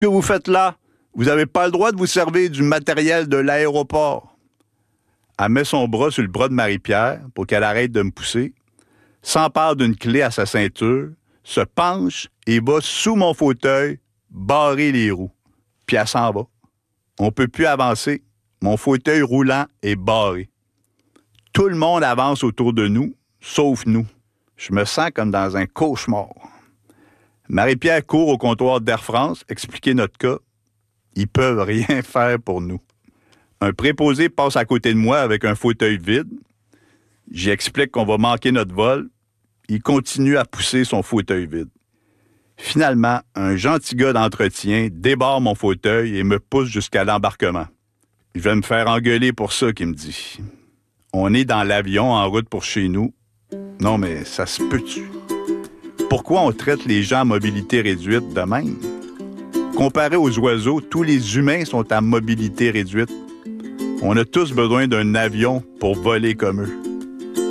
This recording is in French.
Que vous faites là? Vous n'avez pas le droit de vous servir du matériel de l'aéroport. » Elle met son bras sur le bras de Marie-Pierre pour qu'elle arrête de me pousser, s'empare d'une clé à sa ceinture, se penche et va sous mon fauteuil barrer les roues. Puis elle s'en va. On ne peut plus avancer. Mon fauteuil roulant est barré. Tout le monde avance autour de nous, sauf nous. Je me sens comme dans un cauchemar. Marie-Pierre court au comptoir d'Air France expliquer notre cas. Ils peuvent rien faire pour nous. Un préposé passe à côté de moi avec un fauteuil vide. J'y explique qu'on va manquer notre vol. Il continue à pousser son fauteuil vide. Finalement, un gentil gars d'entretien débarre mon fauteuil et me pousse jusqu'à l'embarquement. « Je vais me faire engueuler pour ça », qu'il me dit. On est dans l'avion en route pour chez nous. Non, mais ça se peut-tu? Pourquoi on traite les gens à mobilité réduite de même? Comparé aux oiseaux, tous les humains sont à mobilité réduite. On a tous besoin d'un avion pour voler comme eux.